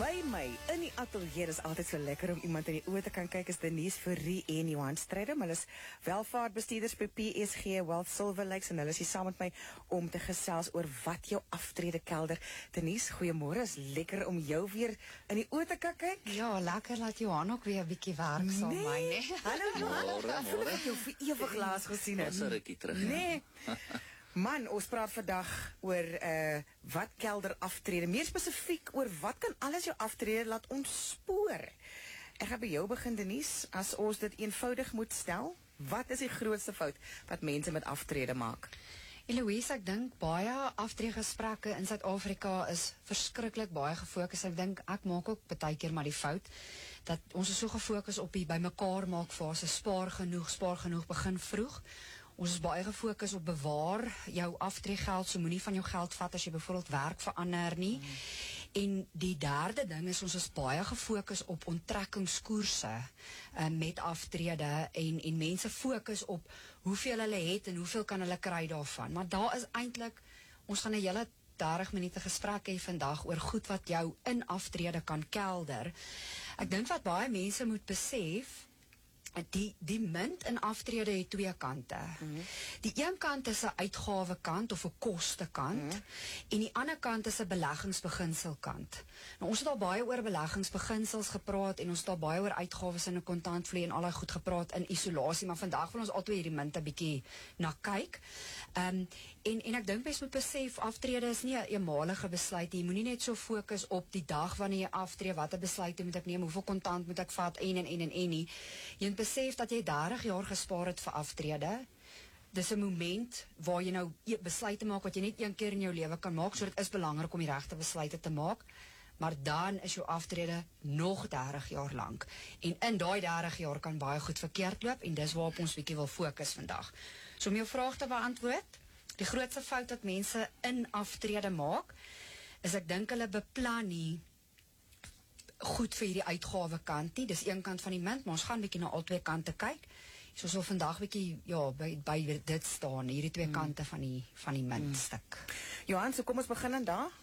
By my in die atelier is altyd so lekker om iemand in die oë te kan kyk, is Denise Fourie en Johan Strydom. Hulle is welvaartbestuurders by PSG Wealth Silver Lakes en hulle is hier saam met my om te gesels oor wat jou aftrede kelder. Denise, goeiemôre, is lekker om jou weer in die oë te kan kyk. Ja, lekker laat Johan ook weer 'n bietjie werk saam met my, nee. Hallo Johan, ek het jou vir ewig laas gesien het. Was 'n rukkie terug. Nee. Man, ons praat vandag oor wat kelder aftrede, meer spesifiek oor wat kan alles jou aftrede laat ontspoor. Ek gaan by jou begin, Denise, as ons dit eenvoudig moet stel, wat is die grootste fout wat mense met aftrede maak? Eloise, ek dink baie aftreegesprekke in Suid-Afrika is verskriklik baie gefokus. Ek dink ek maak ook baie keer maar die fout dat ons is so gefokus op die bymekaar maak fase, spaar genoeg, begin vroeg. Ons is baie gefokus op bewaar jou aftreegeld, so moenie van jou geld vat as jy byvoorbeeld werk verander nie. En die derde ding is, ons is baie gefokus op onttrekkingskoerse met aftrede en mense fokus op hoeveel hulle het en hoeveel kan hulle kry daarvan. Maar daar is eintlik, ons gaan 'n hele 30 minute gesprek hê vandag oor goed wat jou in aftrede kan kelder. Ek dink wat baie mense moet besef, die munt in aftrede het twee kante. Die een kant is 'n uitgawe kant of 'n koste kant en die ander kant is 'n beleggingsbeginsel kant. Nou ons het al baie oor beleggingsbeginsels gepraat en ons het al baie oor uitgawes in 'n kontantvloei en al daai goed gepraat in isolasie, maar vandag wil ons altyd hierdie munt 'n bietjie na kyk. En ek dink mense moet besef, aftrede is nie 'n eenmalige besluit. Jy moenie net so fokus op die dag wanneer jy aftree, watter besluite moet ek neem, hoeveel kontant moet ek vat en nie. Jy moet besef dat jy 30 jaar gespaar het vir aftrede. Dis 'n moment waar jy nou besluite maak wat jy net een keer in jou lewe kan maak, so dit is belangrik om die regte besluite te maak, maar dan is jou aftrede nog 30 jaar lank. En in daai 30 jaar kan baie goed verkeerd loop en dis waarop ons bietjie wil fokus vandag. So om jou vraag te beantwoord, die grootste fout wat mense in aftrede maak, is ek dink hulle beplan nie goed vir hierdie uitgawe kant nie. Dis een kant van die munt, maar ons gaan bietjie na al twee kante kyk. So ons wil vandag bietjie by dit staan, hierdie twee kante van die muntstuk. Johan, so kom ons begin dan daar.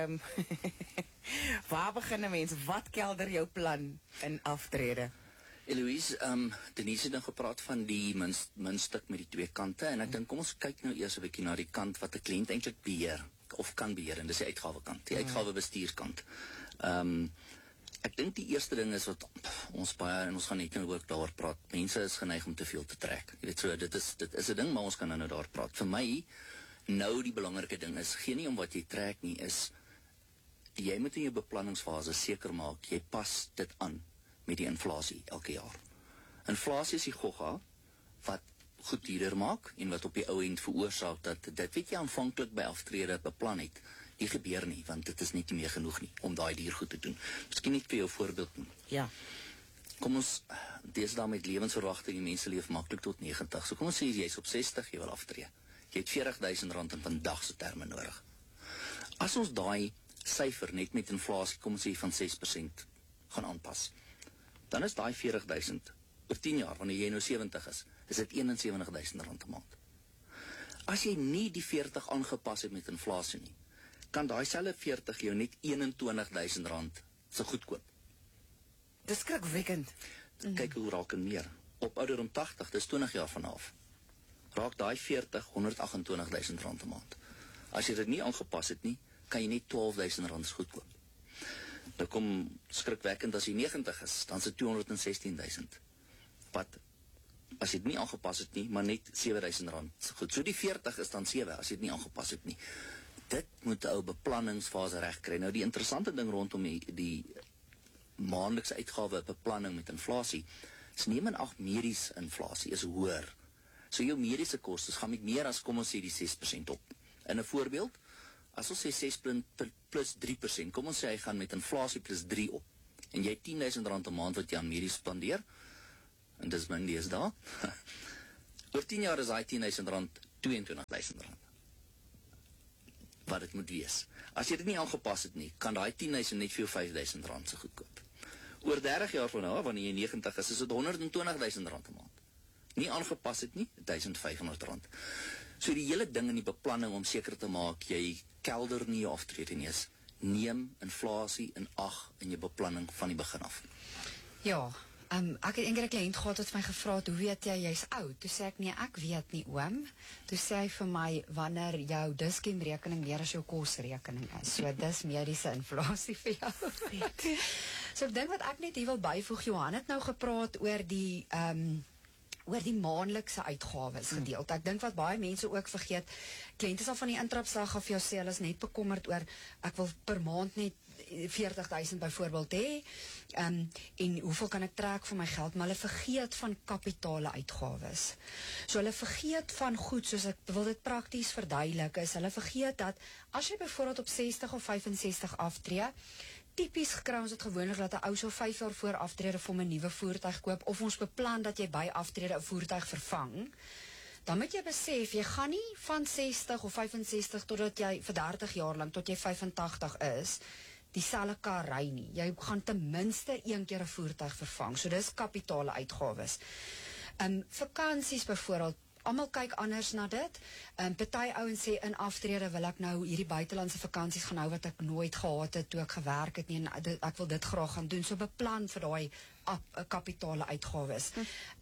Waar begin 'n mens? Wat kelder jou plan in aftrede? Eloise, Denise het dan gepraat van die muntstuk met die twee kante en ek dink kom ons kyk nou eers 'n bietjie na die kant wat 'n kliënt eintlik beheer of kan beheer, en dis die uitgawe kant, die uitgawe bestuurskant. Ek dink die eerste ding is wat ons baie, en ons gaan net nou ook daaroor praat, mense is geneig om te veel te trek. Jy weet so, dit is 'n ding, maar ons kan nou daar praat. Vir my, nou die belangrike ding is, geen nie om wat jy trek nie, is, jy moet in jou beplanningsfase seker maak, jy pas dit aan met die inflasie elke jaar. Inflasie is die gogga, wat goed duurder maak, en wat op die ou end veroorsaak, dat dit wat jy aanvanklik by aftrede beplan het, die gebeur nie, want dit is nie meer genoeg nie, om daai duur goed te doen. Miskien net vir jou voorbeeld noem. Ja. Kom ons, deesdae met lewensverwagting, die mense leef maklik tot 90, so kom ons sê, jy is op 60, jy wil aftree. Jy het R40.000 in vandag se terme nodig. As ons daai syfer net met inflasie, kom ons sê van 6% gaan aanpas, dan is daai 40.000 oor 10 jaar, wanneer jy nou 70 is dit R71.000 'n maand. As jy nie die 40 aangepas het met inflasie nie, kan daai selfe 40 jou net R21.000 se goedkoop. Dis skrikwekkend. Kyk hoe raak en meer. Op ouderdom 80, dis 20 jaar vanaf, raak daai 40 R128.000 'n maand. As jy dit nie aangepas het nie, kan jy net R12.000 goedkoop. Nou kom skrikwekkend, as jy 90 is, dan is dit R216.000. Wat, as jy dit nie aangepas het nie, maar net R7.000 goed. So die 40 is dan 7, as jy dit nie aangepas het nie. Dit moet 'n ou beplanningsfase reg kry. Nou die interessante ding rondom die maandelikse uitgawe beplanning met inflasie, is neem in ag mediese inflasie is hoër. So jou mediese kostes gaan met meer as, kom ons sê, die 6% op. In 'n voorbeeld, as ons sê 6% plus 3%, kom ons sê hy gaan met inflasie plus 3 op, en jy het R10.000 'n maand wat jy aan medies spandeer, en dis min deesdae, oor 10 jaar is daai R10.000 R22.000. Wat dit moet wees. As jy dit nie aangepas het nie, kan daai 10.000 net vir jou R5.000 se goedkoop. Oor 30 jaar van nou, wanneer jy 90 is dit R120.000 'n maand. Nie aangepas het nie, R1.500. So die hele ding in die beplanning om seker te maak, jy kelder nie jou aftrede nie, is neem inflasie in ag in jou beplanning van die begin af. Ja, ek het eendag 'n kliënt gehad wat my gevra het, hoe weet jy jy's oud? Toe sê ek, nee, ek weet nie, oom. Toe sê hy vir my, wanneer jou Dis-Chem-rekening meer as jou kosrekening is. So dis mediese inflasie vir jou. So ek dink wat ek net hier wil byvoeg, Johan het nou gepraat oor die maandelikse uitgawes gedeelte. Ek dink wat baie mense ook vergeet, kliënte sal van die intrapslag af vir jou sê, hulle is net bekommerd oor, ek wil per maand net 40.000 byvoorbeeld hê, en hoeveel kan ek trek van my geld, maar hulle vergeet van kapitale uitgawes. So hulle vergeet van goed, soos ek wil dit prakties verduidelik, is hulle vergeet dat, as jy byvoorbeeld op 60 of 65 aftree, typies kry ons het gewoonlik dat 'n ou so 5 jaar voor aftrede vir 'n nuwe voertuig koop, of ons beplan dat jy by aftrede 'n voertuig vervang, dan moet jy besef, jy gaan nie van 60 of 65 totdat jy vir 30 jaar lang, tot jy 85 is, dieselfde kar ry nie. Jy gaan ten minste een keer 'n voertuig vervang. So dis kapitale uitgawes. Vakansies byvoorbeeld, almal kyk anders na dit. Party ouens sê in aftrede wil ek nou hierdie buitelandse vakansies gaan hou wat ek nooit gehad het toe ek gewerk het nie, en ek wil dit graag gaan doen. So beplan vir daai kapitale uitgawes.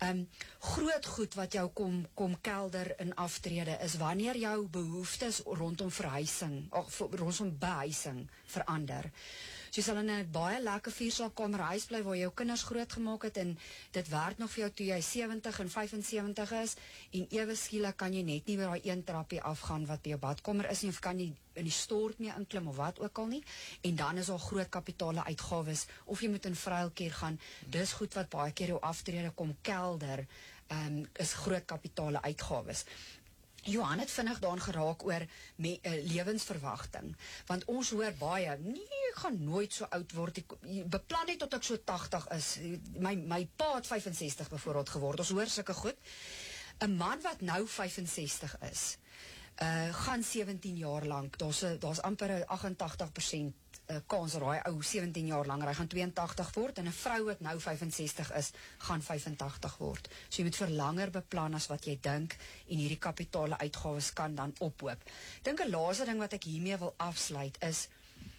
Groot goed wat jou kom kelder in aftrede is wanneer jou behoeftes rondom verhuising of rondom behuising verander. So jy sal in 'n baie lekker 4-slaapkamer huis bly waar jou kinders groot gemaak het en dit werk nog vir jou toe jy 70 en 75 is, en ewe skielik kan jy net nie weer daai een trappie afgaan wat by jou badkamer is nie, of kan jy in die stort mee inklim of wat ook al nie, en dan is daar groot kapitale uitgawes, of jy moet in vryheidskeer gaan. Dis goed wat baie keer jou aftrede kom kelder, is groot kapitale uitgawes. Johan het vinnig daaraan geraak oor lewensverwagting, want ons hoor baie, nee, ek gaan nooit so oud word, ek beplan net tot ek so 80 is, my pa het 65 byvoorbeeld geword, ons hoor sulke goed. 'n man wat nou 65 is, gaan 17 jaar lang, daar's amper 'n 88% kans dat hy ou 17 jaar langer, hy gaan 82 word, en 'n vrou wat nou 65 is, gaan 85 word. So jy moet vir langer beplan as wat jy dink, en hierdie kapitale uitgawes kan dan ophoop. Ek dink 'n laaste ding wat ek hiermee wil afsluit is,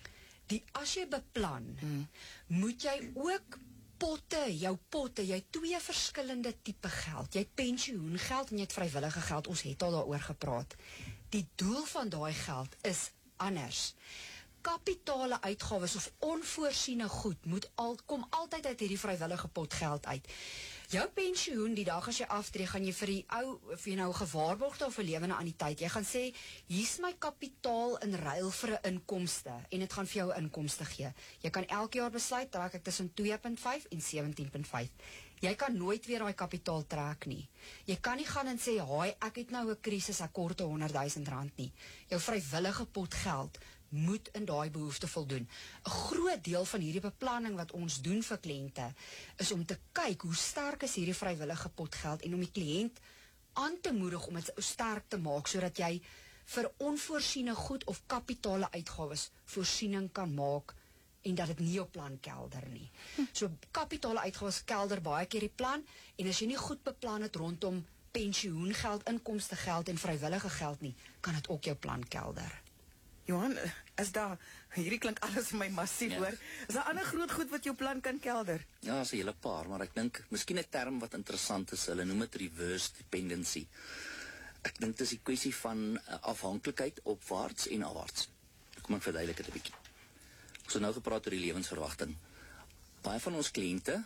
as jy beplan, moet jy ook jou potte, jy 2 verskillende tipe geld. Jy het pensioengeld en jy het vrywillige geld, ons het al daaroor gepraat. Die doel van daai geld is anders. Kapitale uitgawes of onvoorsiene goed kom altyd uit hierdie vrywillige pot geld uit. Jou pensioen, die dag as jy aftree, gaan jy vir die ou, of jy nou gewaarborgde of 'n lewende anniteit, jy gaan sê, hier's my kapitaal in ruil vir 'n inkomste, en dit gaan vir jou 'n inkomste gee. Jy kan elke jaar besluit, trek ek tussen 2.5 en 17.5. Jy kan nooit weer daai kapitaal trek nie. Jy kan nie gaan en sê, haai, ek het nou 'n krisis, ek kort 100.000 rand nie. Jou vrywillige pot geld moet in daai behoefte voldoen. 'n Groot deel van hierdie beplanning wat ons doen vir kliënte, is om te kyk hoe sterk is hierdie vrywillige potgeld, en om die kliënt aan te moedig om dit sterk te maak, sodat jy vir onvoorsiene goed of kapitale uitgawes voorsiening kan maak, en dat dit nie jou plan kelder nie. So kapitale uitgawes kelder baie keer die plan, en as jy nie goed beplan het rondom pensioengeld, inkomstegeld en vrywillige geld nie, kan dit ook jou plan kelder. Johan, hierdie klink alles vir my massief, hoor. Is daar ander groot goed wat jou plan kan kelder? Ja, is 'n hele paar, maar ek dink, miskien 'n term wat interessant is, hulle noem dit reverse dependency. Ek dink dit is die kwessie van afhanklikheid opwaarts en afwaarts. Kom ek verduidelik dit 'n bietjie. Ons het nou gepraat oor die lewensverwagting. Baie van ons kliënte,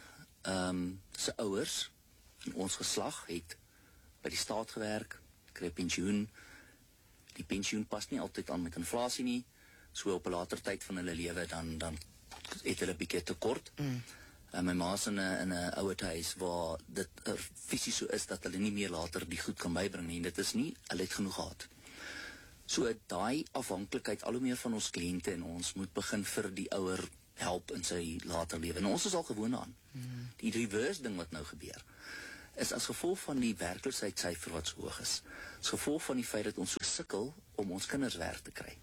se ouers in ons geslag het by die staat gewerk, kry pensioen. Die pensioen pas nie altyd aan met inflasie nie, so op 'n later tyd van hulle lewe dan het hulle 'n bietjie tekort. My ma is in 'n ouerhuis waar dit fisies so is dat hulle nie meer later die goed kan bybring nie, en dit is nie, hulle het genoeg gehad. So daai afhanklikheid, al hoe meer van ons kliënte en ons moet begin vir die ouer help in sy later lewe. En ons is al gewoond aan. Die reverse ding wat nou gebeur, is as gevolg van die werkloosheidsyfer wat so hoog is. As gevolg van die feit dat ons so sukkel om ons kinders werk te kry.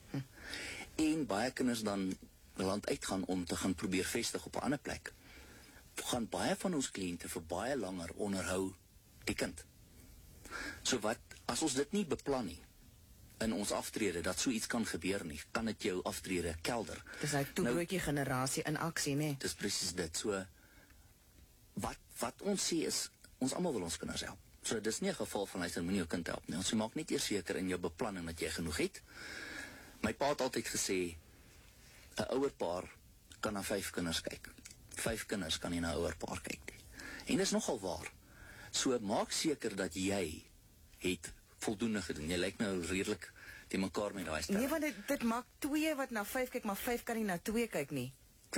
En baie kinders dan land uitgaan om te gaan probeer vestig op 'n ander plek. Gaan baie van ons kliënte vir baie langer onderhou die kind. So wat, as ons dit nie beplan nie, in ons aftrede dat so iets kan gebeur nie. Kan dit jou aftrede kelder? Dis nou toebroodjie generasie in aksie, né? Dis presies dit. So wat ons sê is ons almal wil ons kinders help. So dis nie 'n geval van luister moenie jou kind help nie. Ons maak net eers seker in jou beplanning dat jy genoeg het. My pa het altyd gesê 'n ouer paar kan na 5 kinders kyk. 5 kinders kan nie na 'n ouer paar kyk nie. En dis nogal waar. So maak seker dat jy het voldoende gedoen. Jy lyk nou redelik te mekaar met daai Nee, want dit maak 2 wat na 5 kyk, maar 5 kan nie na 2 kyk nie.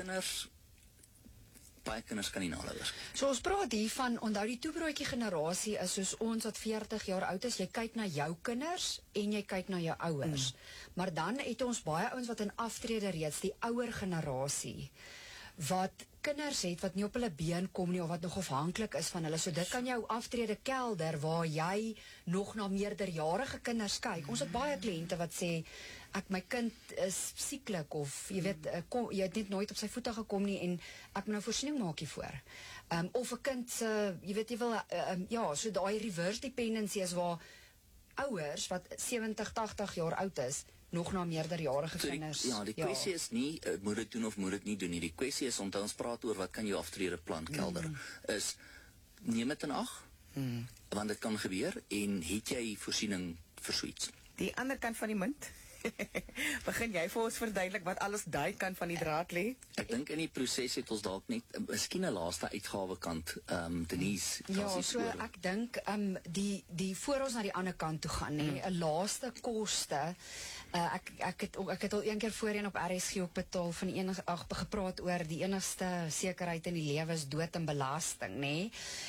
Baie kinders kan nie na hulle ouers kyk. So ons praat hier van, onthou die toebroodjie generasie is soos ons wat 40 jaar oud is, jy kyk na jou kinders en jy kyk na jou ouers. Maar dan het ons baie ouens wat in aftrede reeds, die ouer generasie, wat kinders het wat nie op hulle been kom nie of wat nog afhanklik is van hulle. So dit kan jou aftrede kelder waar jy nog na meerderjarige kinders kyk. Ons het baie kliënte wat sê my kind is sieklik of jy weet jy het net nooit op sy voete gekom nie en ek moet nou voorsiening maak hiervoor. Of 'n kind se jy weet jy wil ja, so daai reverse dependency is waar ouers wat 70, 80 jaar oud is nog na meerderjarige kinders. Ja, die kwessie is nie moet dit doen of moet dit nie doen nie. Die kwessie is onthou ons praat oor wat kan jou aftrede plan kelder. Is neem dit in ag. Want dit kan gebeur en het jy voorsiening vir so iets. Die ander kant van die munt. Begin jy vir ons verduidelik wat alles daai kant van die draad lê? Ek dink in die proses het ons dalk net miskien 'n laaste uitgawe kant Denise. Ja, so ek dink die voor ons na die ander kant toe gaan, nê, 'n laaste koste. Ek het al een keer voorheen op RSG ook betaal van die gepraat oor die enigste sekerheid in die lewe is dood en belasting, nê.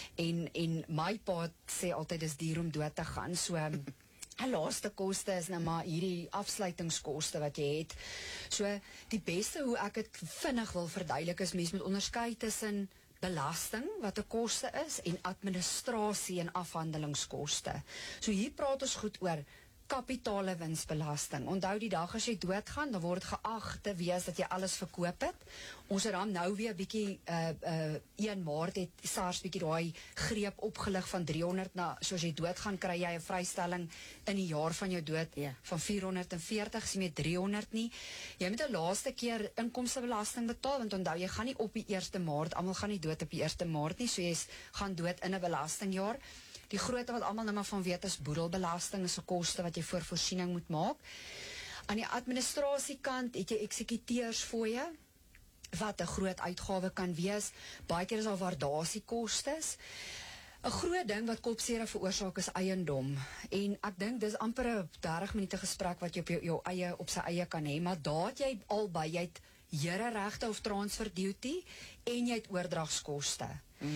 En my pa sê altyd dis duur om dood te gaan. So 'n laaste koste is nou maar hierdie afsluitingskoste wat jy het. So die beste hoe ek dit vinnig wil verduidelik is mens moet onderskei tussen belasting wat 'n koste is en administrasie en afhandelingskoste. So hier praat ons goed oor kapitale winsbelasting. Onthou die dag as jy doodgaan, dan word geag te wees dat jy alles verkoop het. Ons het dan nou weer bietjie 1 Maart het SARS bietjie daai greep opgelig van 300 na soos jy doodgaan kry jy 'n vrystelling in die jaar van jou dood van 440, sien jy 300 nie. Jy moet 'n laaste keer inkomstebelasting betaal want onthou jy gaan nie op die 1 Maart, almal gaan nie dood op die 1 Maart nie, so jy gaan dood in 'n belastingjaar. Die grootte wat almal nou maar van weet is boedelbelasting, is 'n koste wat jy voor voorsiening moet maak. Aan die administrasiekant het jy eksekuteursfooie wat 'n groot uitgawe kan wees. Baie keer is daar waardasiekostes. 'n Groot ding wat kopseer veroorsaak is eiendom. En ek dink dis amper 'n 30 minute gesprek wat jy op sy eie kan hê, maar daar het jy albei, jy het hereregte of transfer duty en jy het oordragskoste.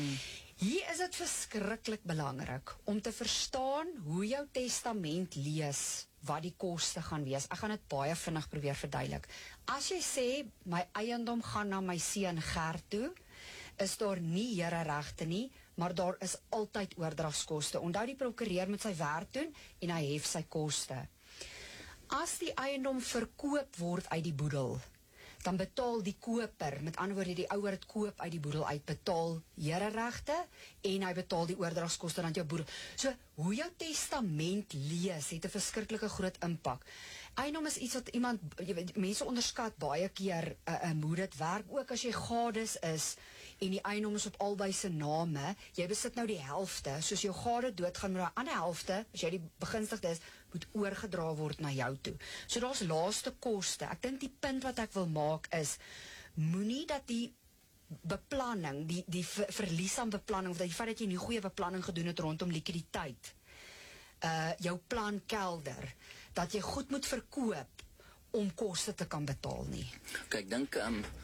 Hier is dit verskriklik belangrik om te verstaan hoe jou testament lees, wat die koste gaan wees. Ek gaan dit baie vinnig probeer verduidelik. As jy sê, my eiendom gaan na my seun Gert toe, is daar nie hereregte nie, maar daar is altyd oordragskoste. Onthou die prokureur moet sy werk doen en hy hef sy koste. As die eiendom verkoop word uit die boedel, dan betaal die koper, met ander woorde die ouer het koop uit die boedel uit, betaal hereregte en hy betaal die oordragskoste aan jou boedel. So, hoe jou testament lees, het 'n verskriklike groot impak. Eiendom is iets wat mense onderskat baie keer hoe dit werk, ook as jy gades is en die eiendom is op albei se name, jy besit nou die helfte, soos jou gade doodgaan, maar die ander helfte, as jy die begunstigde is, moet oorgedra word na jou toe. So daar's laaste koste. Ek dink die punt wat ek wil maak is, moenie dat die beplanning, die verlies aan beplanning, of die feit dat jy nie goeie beplanning gedoen het rondom likwiditeit, jou plan kelder, dat jy goed moet verkoop om koste te kan betaal nie. Kyk, ek dink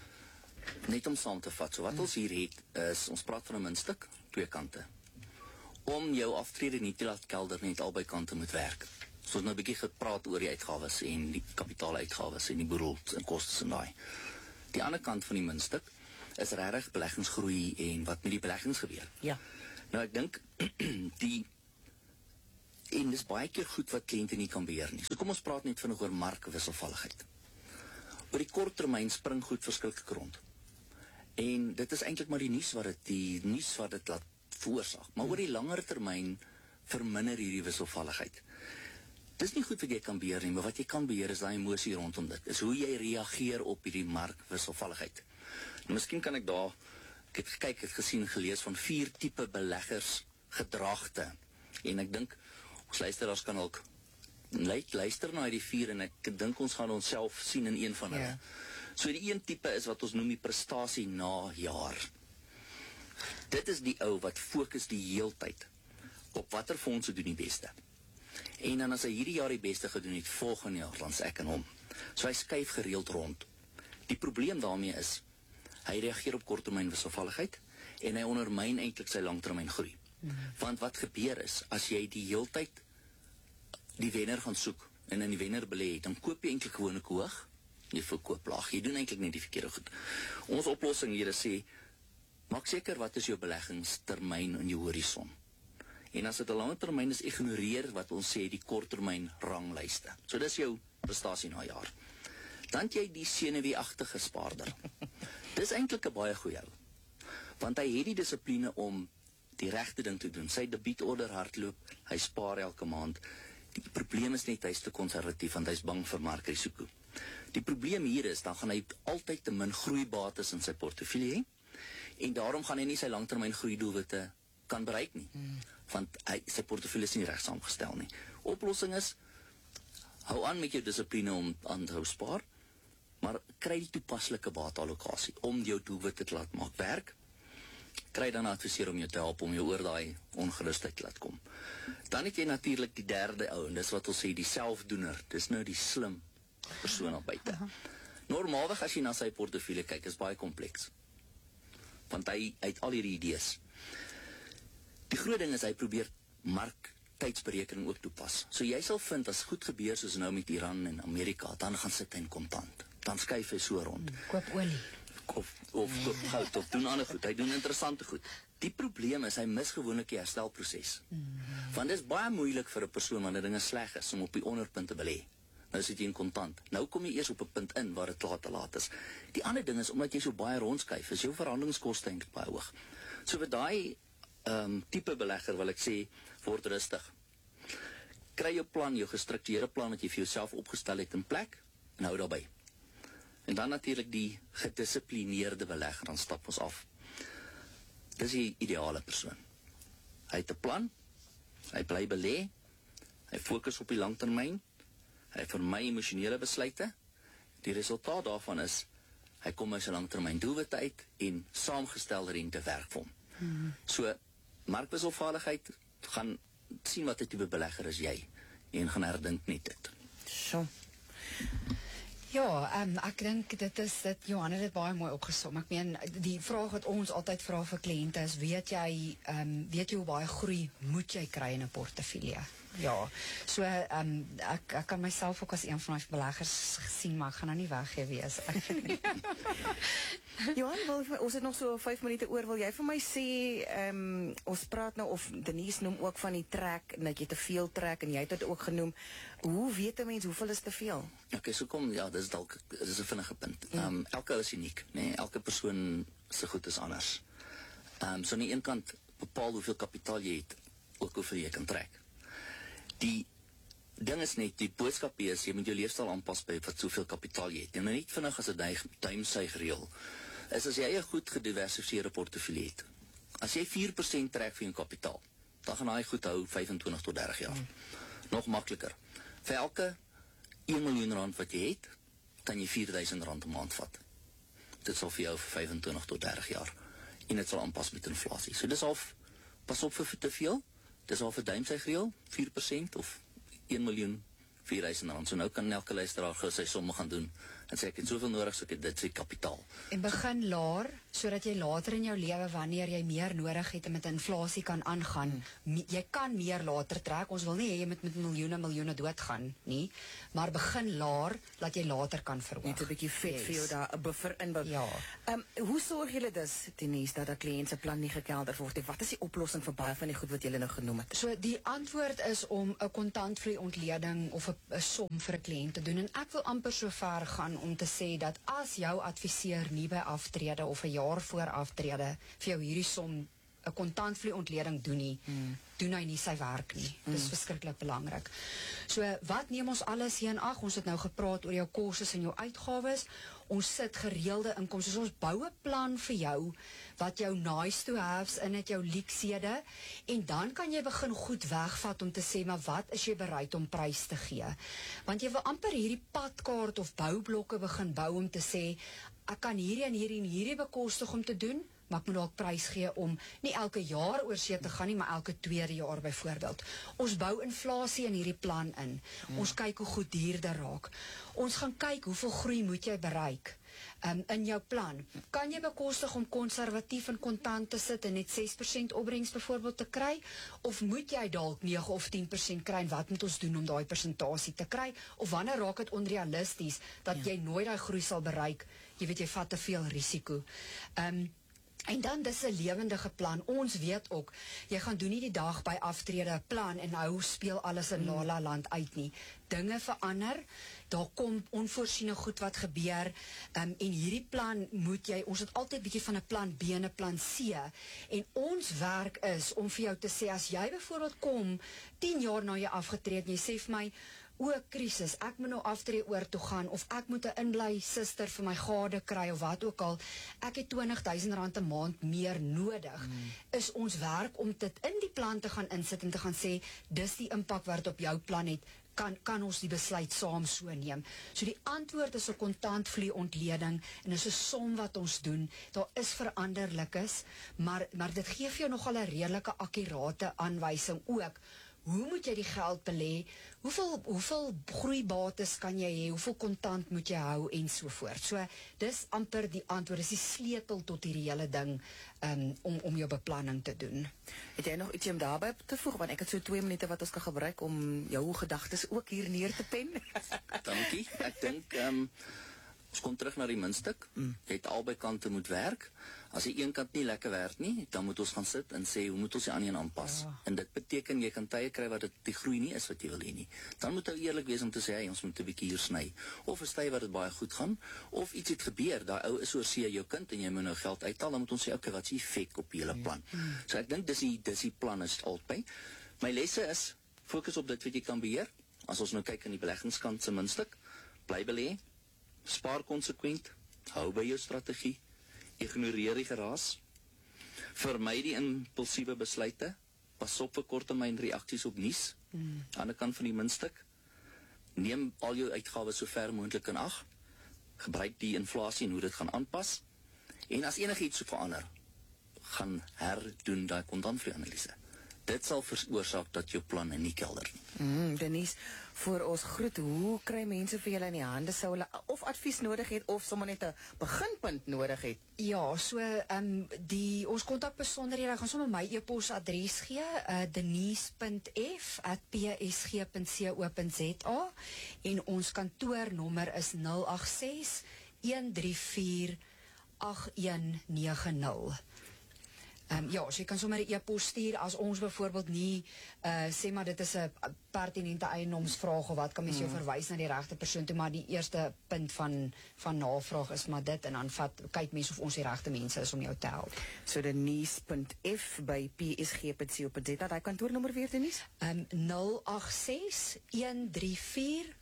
net om saam te vat, so wat ons hier het is, ons praat van 'n muntstuk, 2 kante. Om jou aftrede nie te laat kelder nie, het albei kante moet werk. So ons nou 'n bietjie gepraat oor die uitgawes en die kapitaaluitgawes en die boedel en kostes en daai. Die ander kant van die muntstuk is regtig beleggingsgroei en wat met die beleggings gebeur. Ja. Nou ek dink en dis baie keer goed wat kliënte nie kan beheer nie. So kom ons praat net vinnig oor markwisselvalligheid. Oor die kort termyn spring goed verskriklik rond. En dit is eintlik maar die nuus wat dit laat veroorsaak. Maar oor die langer termyn verminder hierdie wisselvalligheid. Dis nie goed wat jy kan beheer nie, maar wat jy kan beheer is daai emosie rondom dit. Is hoe jy reageer op hierdie markwisselvalligheid. Nou, miskien kan ek het gekyk, het gesien, gelees van 4 tipe beleggers gedragte. En ek dink, ons luisteraars kan ook luister na die 4 en ek dink ons gaan onsself sien in een van hulle. Ja. So die een tipe is wat ons noem die prestasie na jaar. Dit is die ou wat fokus die heeltyd op watter fondse doen die beste. En dan as hy hierdie jaar die beste gedoen het, volgende jaar dan ek en hom. So hy skuif gereeld rond. Die probleem daarmee is, hy reageer op korttermyn wisselvalligheid en hy ondermyn eintlik sy langtermyn groei. Want wat gebeur is, as jy die heeltyd die wenner gaan soek en in die wenner belê, dan koop jy eintlik gewoonlik hoog, jy verkoop laag. Jy doen eintlik net die verkeerde goed. Ons oplossing hier is sê, maak seker wat is jou beleggingstermyn in jou horison. En as dit 'n langer termyn is, ignoreer wat ons sê die korttermyn ranglyste. So dis jou prestasie na jaar. Dan jy die senuweeagtige spaarder. Dis eintlik 'n baie goeie ou. Want hy het die dissipline om die regte ding te doen. Sy debietorder hardloop, hy spaar elke maand. Die probleem is net hy's te konservatief want hy's bang vir markrisiko. Die probleem hier is, dan gaan hy altyd te min groeibates in sy portefeulje hê. En daarom gaan hy nie sy langtermyn groeidoelwitte kan bereik nie. Want sy portefeulje is nie reg saamgestel nie. Oplossing is, hou aan met jou dissipline om aan te hou spaar, maar kry die toepaslike bateallokasie om jou doelwitte te laat maak werk. Kry dan 'n adviseur om jou te help om jou oor daai ongerusheid te laat kom. Dan het jy natuurlik die derde ou, en dis wat ons sê die selfdoener. Dis nou die slim persoon op buite. Normaalweg as jy na sy portefeulje kyk, is baie kompleks. Want hy het al hierdie idees. Die groot ding is hy probeer marktydsberekening ook toepas. So jy sal vind as goed gebeur soos nou met Iran en Amerika, dan gaan sit hy in kontant. Dan skuif hy so rond. Koop olie. Of koop goud of doen ander goed. Hy doen interessante goed. Die probleem is hy mis gewoonlik die herstelproses. Want dit is baie moeilik vir 'n persoon wanneer dinge sleg is om op die onderpunt te belê. Nou sit jy in kontant. Nou kom jy eers op 'n punt in waar dit te laat is. Die ander ding is omdat jy so baie rondskuif, is jou verhandelingskoste eintlik baie hoog. So vir daai tipe belegger wil ek sê, word rustig. Kry jou plan, jou gestruktureerde plan wat jy vir jouself opgestel het in plek en hou daarby. En dan natuurlik die gedissiplineerde belegger, dan stap ons af. Dis die ideale persoon. Hy het 'n plan, hy bly belê, hy fokus op die langtermyn, hy vermy emosionele besluite. Die resultaat daarvan is, hy kom by sy langtermyn doelwitte uit en saamgestelde rente werk vir hom. So, markwisselvaardigheid, gaan sien wat 'n tipe belegger is jy en gaan herdink net dit. So. Ja, ek dink Johan het dit baie mooi opgesom. Ek meen, die vraag wat ons altyd vra vir kliënte is, weet jy hoe baie groei moet jy kry in 'n portefeulje? Ja, so ek kan myself ook as een van my beleggers sien, maar ek gaan nou nie weggee wees. Johan, ons het nog so 5 minute oor. Wil jy vir my sê, ons praat nou, of Denise noem ook van die trek, dat jy te veel trek, en jy het dit ook genoem. Hoe weet 'n mens hoeveel is te veel? Okay, so kom, ja, dis 'n vinnige punt. Elke is uniek, nee, elke persoon se goed is anders. So aan die een kant bepaal hoeveel kapitaal jy het, ook hoeveel jy kan trek. Die ding is net, die boodskap is, jy moet jou leefstyl aanpas by wat soveel kapitaal jy het. En net vinnig as 'n duimsuigreël is as jy 'n goed gediversifiseerde portefeulje het. As jy 4% trek vir jou kapitaal, dan gaan hy goed hou 25 tot 30 jaar. Nog makliker. Vir elke 1 miljoen rand wat jy het, kan jy R4.000 'n maand vat. Dit sal vir jou vir 25 tot 30 jaar. En dit sal aanpas met inflasie. So dis al, pas op vir te veel. Dis al vir duimsuigreël, 4% of 1 miljoen R4.000. So nou kan elke luisteraar gou sy somme gaan doen en sê ek het soveel nodig, so ek het dit sy kapitaal. En begin laer, sodat jy later in jou lewe, wanneer jy meer nodig het en met inflasie kan aangaan, jy kan meer later trek. Ons wil nie hê jy moet met miljoene doodgaan nie, maar begin laer, dat jy later kan verhoog. Net 'n bietjie vet vir jou daar, 'n buffer inbou. Ja. Hoe sorg julle dus, Denise, dat 'n kliënt se plan nie gekelder word nie? Wat is die oplossing vir baie van die goed wat julle nou genoem het? So die antwoord is om 'n kontantvloei ontleding of 'n som vir 'n kliënt te doen. En ek wil amper so ver gaan om te sê dat as jou adviseur nie by aftrede of 'n jaar voor aftrede vir jou hierdie som 'n kontantvloeiontleding doen nie, doen hy nie sy werk nie. Dis verskriklik belangrik. So, wat neem ons alles hier in ag? Ons het nou gepraat oor jou kostes en jou uitgawes. Ons sit gereelde inkomste. Ons bou 'n plan vir jou wat jou nice to haves in het, jou leksede, en dan kan jy begin goed wegvat om te sê, maar wat is jy bereid om prys te gee? Want jy wil amper hierdie padkaart of boublokke begin bou om te sê, ek kan hierdie en hierdie en hierdie bekostig om te doen, maar ek moet dalk prys gee om nie elke jaar oor see te gaan nie, maar elke tweede jaar byvoorbeeld. Ons bou inflasie in hierdie plan in. Ons kyk hoe goed duurder raak. Ons gaan kyk hoeveel groei moet jy bereik in jou plan. Kan jy bekostig om konservatief en kontant te sit en net 6% opbrengs byvoorbeeld te kry, of moet jy dalk 9 of 10% kry, en wat moet ons doen om daai persentasie te kry, of wanneer raak dit onrealisties dat jy nooit daai groei sal bereik, jy weet jy vat te veel risiko. En dan dis 'n lewendige plan. Ons weet ook, jy gaan doen nie die dag by aftrede 'n plan en nou speel alles in la land uit nie. Dinge verander, daar kom onvoorsiene goed wat gebeur, en hierdie plan moet jy, ons het altyd bietjie van 'n plan B en 'n plan C, en ons werk is om vir jou te sê, as jy byvoorbeeld kom 10 jaar na jy afgetree het en jy sê vir my, krisis, ek moet nou aftree oor toe gaan, of ek moet 'n inbly suster vir my gade kry, of wat ook al, ek het R20,000 'n maand meer nodig, is ons werk om dit in die plan te gaan insit en te gaan sê, dis die impak wat dit op jou plan het, kan ons die besluit saam so neem. So die antwoord is 'n kontantvloeiontleding, en is 'n som wat ons doen. Daar is veranderlikes, maar dit gee vir jou nogal 'n redelike akkurate aanwysing ook. Hoe moet jy die geld belê? Hoeveel groeibates kan jy hê? Hoeveel kontant moet jy hou? En so voort. So, dis amper die antwoord. Dis die sleutel tot hierdie hele ding om jou beplanning te doen. Het jy nog ietsie om daarby te voeg? Want ek het so 2 minute wat ons kan gebruik om jou gedagtes ook hier neer te pen. Dankie. Ek dink ons kom terug na die muntstuk. Jy het albei kante moet werk. As die een kant nie lekker werk nie, dan moet ons gaan sit en sê, hoe moet ons die ander een aanpas? Ja. En dit beteken, jy kan tye kry wat die groei nie is wat jy wil hê nie. Dan moet jy eerlik wees om te sê, hey, ons moet 'n bietjie hier sny. Of 'n tye wat dit baie goed gaan, of iets het gebeur, daai ou is oor see jou kind en jy moet nou geld uithaal, dan moet ons sê, okay, wat is die effek op die hele plan? So ek dink dis die plan is altyd. My lesse is, fokus op dit wat jy kan beheer. As ons nou kyk aan die beleggingskant se muntstuk, bly belê, spaar konsekwent, hou by jou strategie, ignoreer die geraas, vermy die impulsiewe besluite, pas op vir korttermyn reaksies op nuus, aan die ander kant van die muntstuk, neem al jou uitgawes so ver moontlik in ag, gebruik die inflasie en hoe dit gaan aanpas, en as enigiets so verander, gaan herdoen daai kontantvloeianalise. Dit sal veroorsaak dat jou plan in die kelder nie. Denise, voor ons groet, hoe kry mense vir julle in die hande, sou hulle of advies nodig het, of sommer net 'n beginpunt nodig het? Ja, so, ons kontakbesonderhede, gaan sommer my e-posadres gee, denise.f@psg.co.za, en ons kantoornommer is 086 134 8190. Ja, so jy kan sommer 'n e-pos stuur as ons byvoorbeeld nie, sê maar dit is 'n pertinente eiendomsvraag of wat, kan mens jou verwys na die regte persoon toe, maar die eerste punt van navraag is maar dit, en dan kyk mense of ons die regte mense is om jou te help. So Denise.f by psg.co.za, daai kantoornommer weer, Denise? 086 134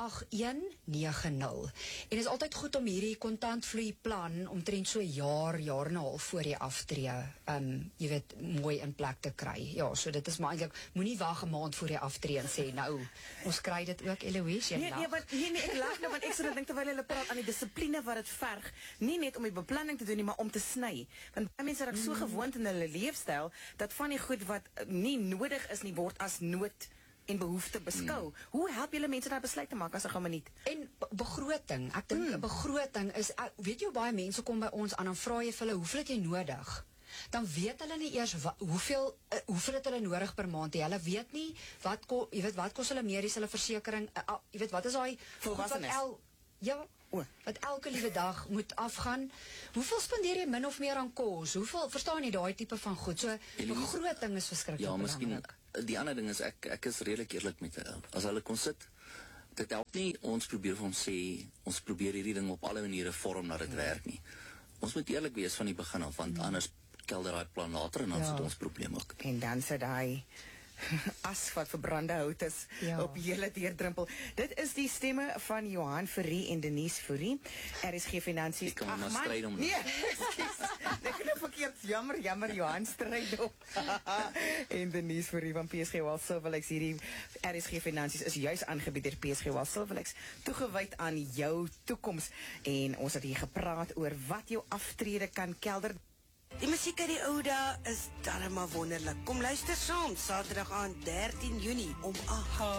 8190. En dit is altyd goed om hierdie kontantvloei plan omtrent so jaar en 'n half voor jy aftree, jy weet, mooi in plek te kry. Ja, so dit is maar eintlik, moenie wag 'n maand voor jy aftree en sê, nou, ons kry dit ook, Eloise, jy lag. Nee, ek lag nou, want ek sê, dink terwyl hulle praat aan die dissipline wat dit verg, nie net om die beplanning te doen nie, maar om te sny. Want baie mense raak so gewoond in hulle leefstyl, dat van die goed wat nie nodig is nie, word as nood en behoefte beskou. Hoe help julle mense daai besluit te maak as 'n minuut? En begroting. Ek dink 'n begroting is, weet jy, baie mense kom by ons aan, dan vra jy vir hulle, hoeveel het jy nodig? Dan weet hulle nie eers hoeveel het hulle nodig per maand. Hulle weet nie wat kos hulle medies, hulle versekering, jy weet, wat is daai volwassenes? Wat elke liewe dag moet afgaan. Hoeveel spandeer jy min of meer aan kos? Hoeveel, verstaan jy daai tipe van goed? So, begroting is verskriklik belangrik. Miskien die ander ding is, ek is redelik eerlik met hulle. As hulle kon sit, dit help nie, ons probeer vir ons sê, ons probeer hierdie ding op alle maniere vorm dat dit werk nie. Ons moet eerlik wees van die begin af, want anders kelder daai plan later en dan Ja. sit ons probleem ook. En dan sit daai as wat verbrande hout is Ja. op hele deurdrumpel. Dit is die stemme van Johan Fourie en Denise Fourie. RSG Finansies. Ek kan Ag, maar man, stryd om- Nee, ekskuus. Ek het nou verkeerd. Jammer, Johan stryd op. En Denise Fourie van PSG Wealth Silverlex. Hierdie RSG Finansies is juis aangebied deur PSG Wealth Silverlex, toegewyd aan jou toekoms. En ons het hier gepraat oor wat jou aftrede kan kelder. Die musiek uit die ou dae is darem maar wonderlik. Kom luister saam, Saterdag aand 13 Junie om 8.